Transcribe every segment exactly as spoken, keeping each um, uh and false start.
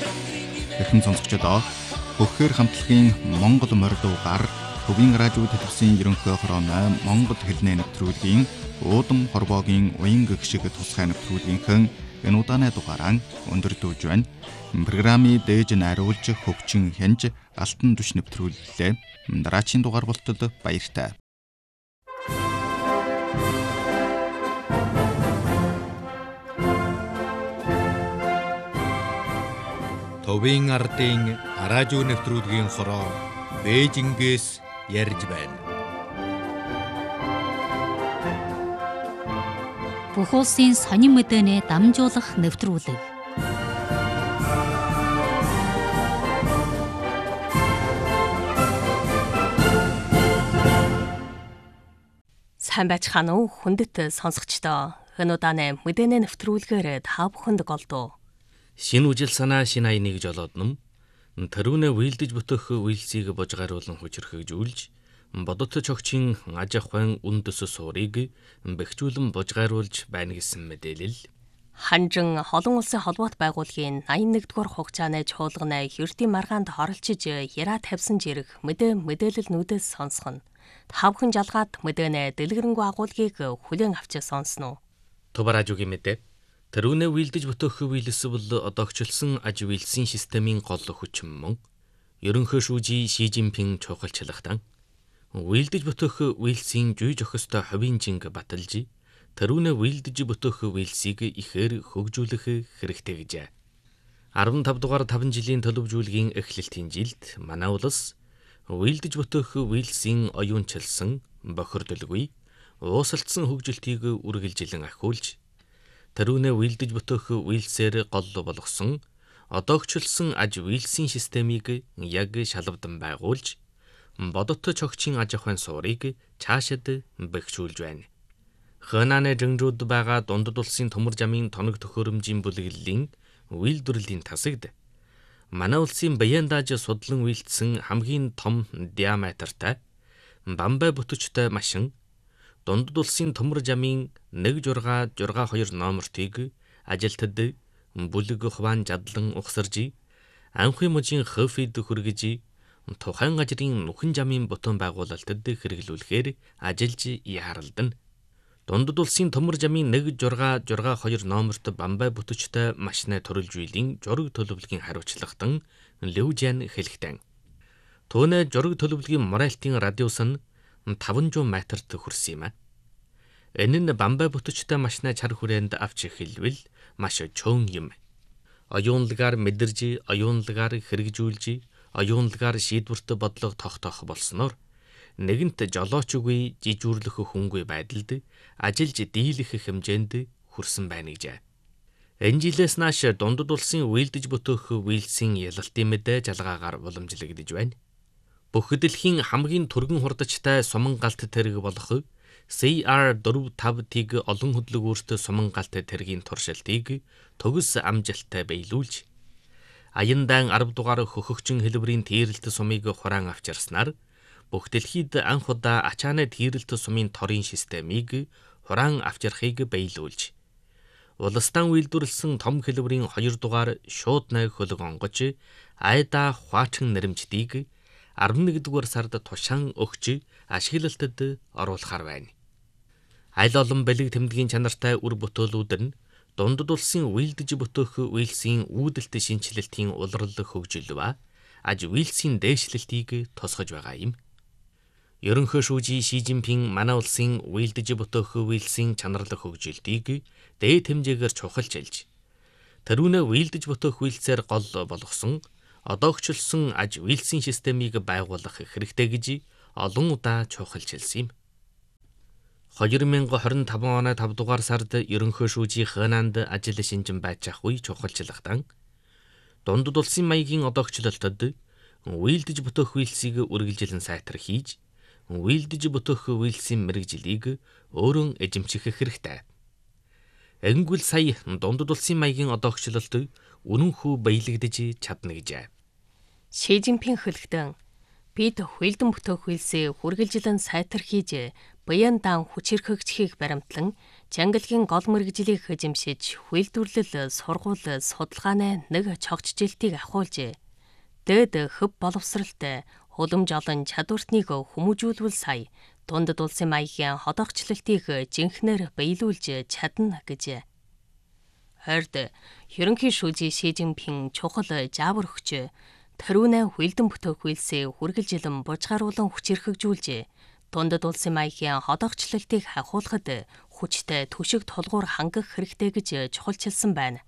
Эрхэм сонсогчдоо Хөхөр хамтлагийн Монгол мордуугаар Төвийн радио телевизийн ерөнхий хорооны Монгол хэлний нэвтрүүлгийн уудам хорвоогийн уян гэгшиг тусгай нэвтрүүлгийнхэн энэ удааны дугаараа өндөрдөөж байна. Программын дээж найруулж хөгжин хянж алтан түш нэвтрүүллээ. Дараагийн дугаар болтод баяртай. Төвийн ардын радио нэвтрүүлгийн хороо Бээжингээс ярьж байна. Бүх улсын сонин мэдээний дамжуулах нэвтрүүлэг. Сайн байцгаана уу хүндэт сонсогчдоо. Энэ удааны мэдээний нэвтрүүлгээр та бүхэнд голдуу. Шинэ үжил санаа шинэ аяныг жолоодном тэрүүнээ уйлдэж бүтэх уйлсийг божгааруулан хүчрхэгжүүлж бодот чогчийн аж ахуйн үндэс суурийг бэхжүүлэн божгааруулж байна гэсэн мэдээлэл. Ханжин олон улсын холбоот байгууллагын аян нэгдүгээр хугацааны чуулганы Ердийн маргаанд оролцож яраа тавьсан жирэх мэдээ мэдээлэл нүдээс сонсгоно. Та бүхэн жалгаад мэдэнэ дэлгэрэнгүй агуулгыг хүлээн авч сонсно. Тубаражуугийн мэдээ. Тэрүүнээ уйлдэж бүтэх уйлсвол одоогчлсон аж уйлсын системийн гол хүчин мөн ерөнхий шүүжи Ши Жинпин чухалчлагтан уйлдэж бүтэх уйлсийн жүй жохистой ховийн жинг баталж тэрүүнээ уйлдэж бүтэх уйлсийг ихээр хөгжүүлэх хэрэгтэй гэжээ. арван тав дугаар таван жилийн төлөвжүүлгийн эхлэлтийн жилд манай улс уйлдэж бүтэх уйлсийн оюунчилсан бохирдолгүй уусалцсан хөгжилтийг үргэлжилэн ахиулж тэрүүнээ уйлдэж бүтэх уйлсээр гол болгосон одоогчлсон аж уйлсын системийг яг шалавдан байгуулж бодот чогчийн аж ахуйн суурийг цаашид бэхжүүлж байна. Хэнанэ жинжүүд байгаа дундад улсын төмөр жамын тоног төхөөрөмжийн бүлэглэлийн уйлдвэрлэлийн тасагд манай улсын Баяндааж судлан уйлдсэн хамгийн том диаметртай бамбай бүтчтэй машин дундад улсын төмөр жамын нэг журга журга хоёр номертыг ажилтад бүлэг хуваан задлан ухсарж анхны мужийн хөфид хүргэж тухайн газрын нүхэн жамын бутан байгуулалтад хэрэглүүлэхээр ажиллаж яаралдана. Дундад улсын төмөр жамын нэг журга журга хоёр номерт бамбай бүтчтэй машины төрөлж үйлийн жураг төлөвлөгийн хариуцлагатан Лүжэн хэлэхтэн. Түүнээ жураг төлөвлөгийн моральтын радиус нь таван зуун метрт хүрсэн юм а. Энэ нь бамбай бүтчтэй машина чар хүрээнд авч хэлвэл маш чөөн юм. Оюунлагаар мэдэрж, оюунлагаар хэрэгжүүлж, оюунлагаар шийдвэрт бодлого тогтоох болсноор нэгэнт жолоочгүй жижүүрлэх хүнгүй байдалд ажиллаж дийлэх хэмжээнд хүрсэн байна гэжээ. Энэ жилээс нааш дундад улсын уйлдэж бүтэх уйлсийн ялалтын мэдээ жалгаагаар уламжлагдж байна. Бүх дэлхийн хамгийн түргэн хурдчтай суман галт тэрэг болох си ар дөрвөн тав тиг олон хөдөлгөөрт суман галт тэргийн туршилтыг төгс амжилттай биелүүлж аяндаан арав дугаар хөхөгчин хэлбэрийн тийрэлт сумыг хураан авчирснаар бүх дэлхийд анх удаа ачааны тийрэлт сумын торын системийг хураан авчирхийг биелүүлж улстан үйлдвэрлэсэн том хэлбэрийн хоёр дугаар шууд найг хөлөг онгож айда хуучин нэрэмждийг арван нэгдүгээр сард тушаан өгч ашиглалтад оруулахар байна. Аль олон бэлэг тэмдгийн чанартай үр бүтээлүүд нь дундад улсын уйлдэж бүтэх уйлсийн үүдэлт шинжилэлтийн улирал хөгжил ба аж уйлсийн дээшлэлтийг тусгаж байгаа юм. Ерөнхий шүүжи Ши Жинпин манай улсын уйлдэж бүтэх уйлсийн чанарл хөгжилтийг дээд хэмжээгээр чухалчилж тэрүүнээ уйлдэж бүтэх уйлсээр гол болгосон одоогчлсон аж уйлсийн системийг байгуулах хэрэгтэй гэж олон удаа чухалчилсан юм. хоёр мянга хорин таван оны тав дугаар сард ерөнхий шүүжи Хэнанд ажил шинжин байж ах үе чухалчлагтан дундад улсын маягийн одоогчлолтод уйлдэж бүтэх уйлсийг үргэлжилэн сайтар хийж уйлдэж бүтэх уйлсийн мэрэгжлийг өөрөн эзэмших хэрэгтэй. Англ сая дундад улсын маягийн одоогчлолт үнэнхүү баялагдж чадна гэжээ. Ши Жинпин хэлэхдээ бид уйлдан бүтэх уйлсээ хүргэлжилэн сайтар хийж Баяндаан хүчирхэгжихийг баримтлан Жангалгийн гол мэргэжлийг хэзэмшиж, хүйлдвэрлэл, сургууль, судалгааны нэг цогцжилтийг ахуулжээ. Дээд хөв боловсралтай, хуламж олон чадвартныг хүмүүжүүлвэл сая, дундад улсын маягийн ходогчлолтыг жинхнээр биелүүлж чадна гэж. Хорд ерөнхий шүүжий Ши Жинпин чухал заавар өгч, Тарунай хүйлдэн бүтээх үйлсээ хүргэлжилэн бужгааруулан хүчирхэгжүүлжээ. Дундад улсын маягийн ходогчлолтыг хахуулахад хүчтэй түшиг тулгуур хангах хэрэгтэй гэж чухалчилсан байна.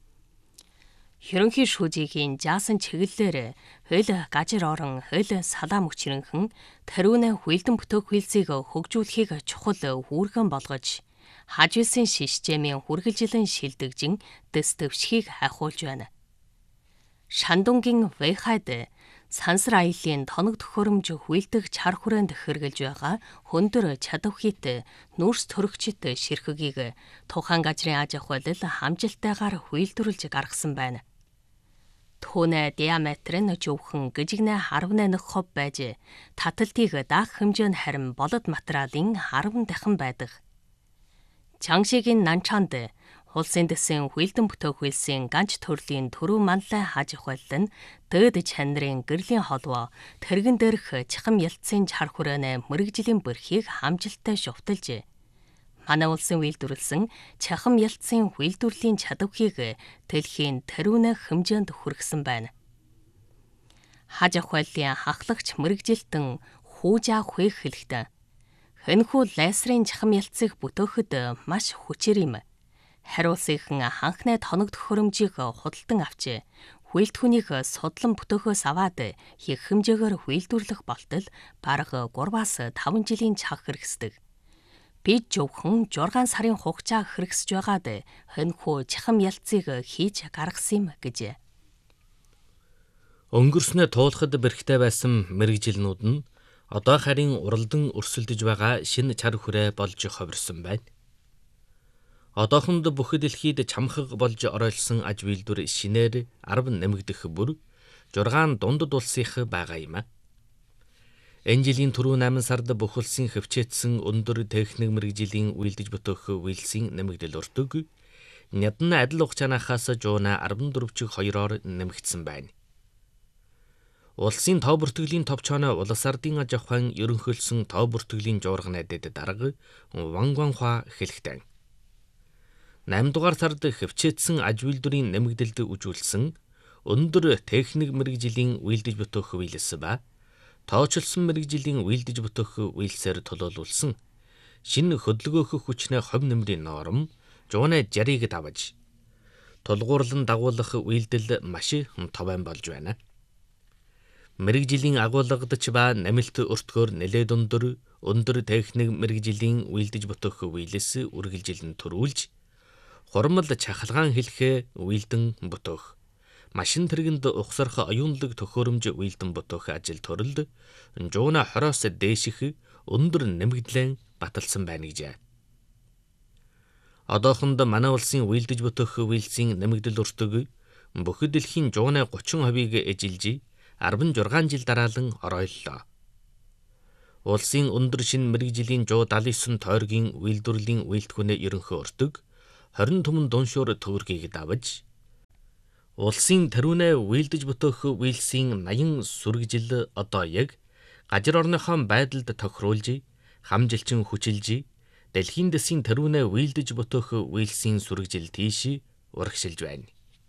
Ерөнхий шүүжигийн жаасан чиглэлээр хөл гажир орон хөл салаа мөчрөнхөн Тарунай хүйлдэн бүтээх үйлсийг хөгжүүлэхийг чухал үүргэн болгож, хажуусын системийн хүргэлжилэн шилдэгжин дэс төвшгийг хахуулж байна. Шандунгийн Вэйхайд сансар аяллаа тоног төхөөрөмж хүйлдэх чар хүрээнд хэрэгжилж байгаа хөндөр чадвхийт нүрс төрөгчит ширхэгийг тухайн газрын аж ахуйлал хамжилттайгаар хүйлдвэрлэж гаргасан байна. Түүнээ диаметр нь зөвхөн гжигнэ арван нөх хов байж, таталтыг даах хэмжээ нь харин болод материалын арван дахин байдаг. Чангшигийн Нанчанд улсын дэсийн хүйлдэн бүтээх үйлсийн ганц төрлийн төрөв манлай аж ахуйлал нь дээд чанарын гэрлийн холбоо тэрэгэн дээрх чахам ялцын чар хүрээнэ мэрэгжлийн бэрхийг хамжилттай шувталжээ. Манай улсын үйлдвэрлэсэн чахам ялцын хүйлдвэрлэлийн чадварыг дэлхийн Тарунай хэмжээнд хүргэсэн байна. Аж ахуйлын хахлагч мэрэгжилтэн хүүжаа хүэх хэлэхдээ хэнхүү лайсрын чахам ялцыг бүтээхэд маш хүчээр юм. Хариулсынхан ханхны тоног төхөөрөмжийг худалдан авчээ. Хүйлдэхүүнийг судлан бүтөөхөөс аваад их хэмжээгээр хүйлдвэрлэх болтол бараг гураваас таван жилийн цаг хэрэгсдэг. Бид зөвхөн зургаан сарын хугацаа хэрэгсэж байгаад хэнхүү чахам ялцыг хийж гаргасан юм гэж. Өнгөрснөө туулахад бэрхтээ байсан мэрэгжилнүүд нь одоо харин уралдан өрсөлдөж байгаа шинэ чар хүрээ болж хувирсан байна. Одоохонд бүх дэлхийд чамхаг болж оройлсон аж үйлдвэр шинээр арав нэмэгдэх бүр зургаан дундад улсынх байгаа юм а. Энэ жилийн түрүү намын сард бүх улсын хөвчээдсэн өндөр техник мэрэгжлийн үйлдэж бүтээх үйлсийн нэмэгдэл өртөг нядна адил хугацаанаас жууна арван дөрвч хоёроор нэмэгдсэн байна. Улсын тоо бүртгэлийн товчооно улс ардын аж ахуйн ерөнхийлсөн тоо бүртгэлийн жуурга найдад дарга Ван Гуанхуа хэлэхдээ намын дугаар сард хөвчээдсэн аж үйлдвэрийн нэмэгдэлд үжүүлсэн өндөр техник мэрэгжлийн үйлдэж бүтээх үйлс ба тоочилсон мэрэгжлийн үйлдэж бүтээх үйлсээр төлөөлүүлсэн шинэ хөдөлгөөх хүчнээ хувь нэмрийн норм жууна жарыг давж тулгуурлан дагуулах үйлдэл маш товон болж байна. Мэрэгжлийн агуулгадч ба намилт өртгөөр нэлээд өндөр өндөр техник мэрэгжлийн үйлдэж бүтээх үйлс үргэлжилэн төрүүлж хурмал чахалгаан хэлхээ үйлдэн бүтээх машин тэргэнд ухсарх оюунлаг төхөөрөмж үйлдэн бүтээх ажил төрөлд жууна хороос дээших өндөр нэмэгдлэн баталсан байна гэж. Одоохонд манай улсын үйлдэж бүтээх үйлсийн нэмэгдэл өртөг бүх дэлхийн жууна гучин хувийг эжилж арван зургаан жил дараалан оройллоо. Улсын өндөр шин мэрэгжлийн жуу даалын сөн тойргийн үйлдвэрлэлийн үйлдвэрнээ ерөнхий өртөг хорин түмэн дуншуур төвөргийг давж улсын Тарунай үйлдэж бүтээх үйлсийн наян сүргэжил одоо яг гажир орныхон байдалд тохируулж хамжилчин хүчилж дэлхийн дэсийн Тарунай үйлдэж бүтээх үйлсийн сүргэжил тийш урагшилж байна.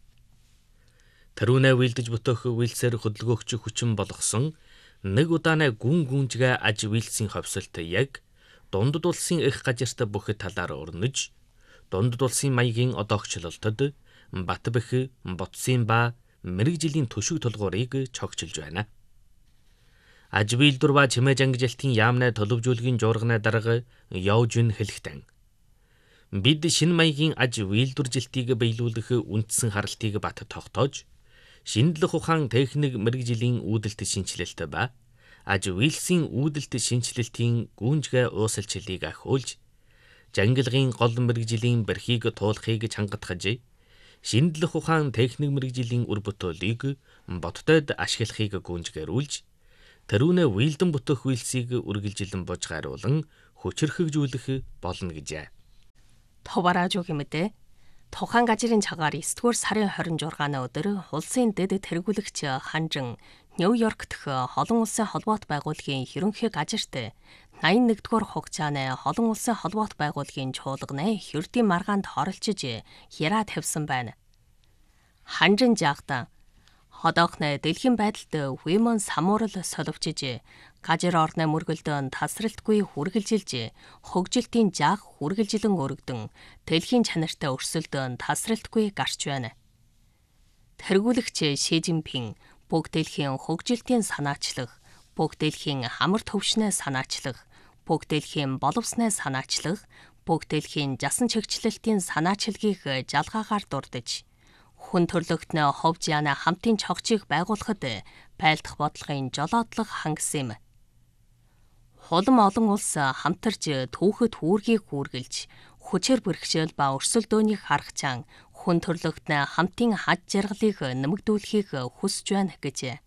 Тарунай үйлдэж бүтээх үйлсээр хөдөлгөөгч хүчин болгосон нэг удаанаа гүн гүнжгэ аж үйлсийн ховсолт яг дундад улсын их гажирт бүх талаар өрнөж дундад улсын маягийн одоогчлолтод Батбэх, Ботсын ба мэрэгжлийн төшөг толгуурыг чогчилж байна. Аж үйлдвэр ба чимээ жангижилтын яамнай төлөвжүүлгийн жуурганы дарга Яожин хэлэхдээ бид шинэ маягийн аж үйлдвэржилтийг биелүүлэх үндсэн харалтыг бат тогтоож шинжлэх ухаан техник мэрэгжлийн үүдэлт шинжилэлт ба аж үйлсийн үүдэлт шинжилэлтийн гүнжгэ уусалчлалыг ахиулж жангилгын гол мэрэгжлийн бэрхийг туулахыг чангатгаж шинжлэх ухаан техник мэрэгжлийн үр бүтээлийг бодтойд ашиглахыг гүнжгээрүүлж Тарунай үйлдэн бүтэх үйлсийг үргэлжилэн бужгааруулан хүчирхэгжүүлэх болно гэжээ. Товаражуугийн мэдээ тухайн газрын цагаар есдүгээр сарын хорин жургааны өдөр улсын дэд тэргүүлэгч Ханжин Нью-Йорк дэх олон улсын холбоот байгууллагын ерөнхий газарт найман нэгдүгээр хугацааны олон улсын холбоот байгууллагын чуулганы Хердийн маргаанд оролцож яриа тавьсан байна. Ханжин жаагта одоохны дэлхийн байдалд Women самуурал соловчиж газар орны мөргөлдөн тасралтгүй хүргэлжилж хөгжилтийн жаах хүргэлжилэн өргөдөн дэлхийн чанартай өрсөлдөөн тасралтгүй гарч байна. Тэргүүлэгч Ши Жинпин бүгд дэлхийн хөгжилтийн санаачлах, бүгд дэлхийн хамар төвшнээ санаачлах, бүгд дэлхийн боловснээ санаачлах, бүгд дэлхийн жасан чигчлэлтийн санаачилгийг жалгаагаар дурдж хүн төрлөختнөө ховж яана хамтын чогчийг байгуулахад байлдах бодлогын жолоодлого хангасан юм. Хулам олон улс хамтарч түүхэд үүргийг үүргэлж хүчээр бэрхшээл ба өрсөлдөөнийг харгачаан хүн төрлөختнөө хамтын хад жаргалыг нэмэгдүүлэхийг хүсэж байна гэж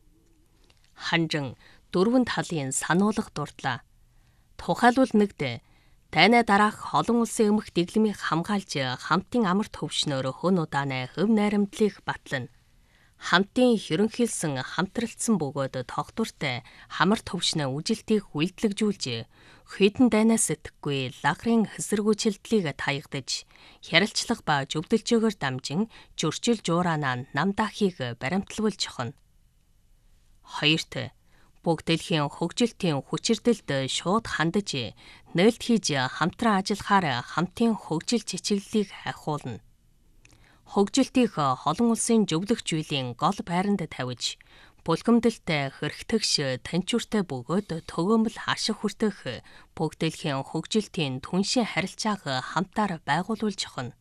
Ханжин дөрвөн талын сануулга дурдлаа. Тухайлбал нэгд тайна дараах олон улсын өмнөх дэглэмийг хамгаалж хамтын амар төвшнөөр хөн удааны хөв найрамдлыг батлана. Хамтын ерөнхийлсөн хамтралцсан бөгөөд тогтвортой хамар төвшнөө үжилтийг үйлдлэгжүүлж хэдэн дайнаас итгэхгүй лагрын хэсэргүүцэлдлийг таягдж ярилцлага ба зөвдөлжөөгөр дамжин зөрчил жуураанаа намдаахыг баримтлуулж хохно. Хоёрт бүгд дэлхийн хөгжилтийн хүчирдэлд шууд хандаж нээлт хийж хамтран ажиллахаар хамтын хөгжил чичиглэлийг хайхуулна. Хөгжилтийг олон улсын зөвлөх зүйлийн гол байранд тавьж бүлгэмдэлтэй хэрэгтэгш танчууртай бөгөөд төгөөмөл ашиг хүртэх бүгд дэлхийн хөгжилтийн түншийн харилцааг хамтаар байгуулуулж хохно.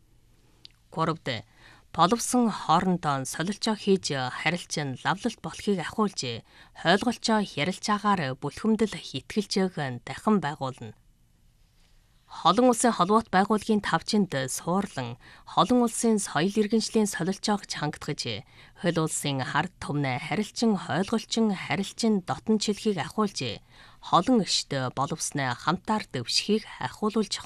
Гуравд боловсон хоорондоо солилцоо хийж харилцан лавлалт болохыг ахиулж хойлголцоо ярилцаагаар бүлхэмдэл хэтгэлжээг дахин байгуулна. Олон улсын холбоот байгууллагын тавчинд суурлан олон улсын соёл иргэншлийн солилцоог чангатгаж хөл улсын хард түмнэ харилцан хойлголчин харилцан дотн чилхийг ахиулж олон ишт боловсноо хамтаар дэвшихийг ахиулуулж